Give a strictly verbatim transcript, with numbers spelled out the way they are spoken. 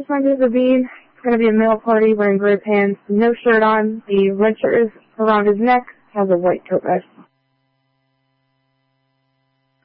my group of Bean. It's going to be a male party wearing gray pants, no shirt on. The red shirt is around his neck, has a white tote bag.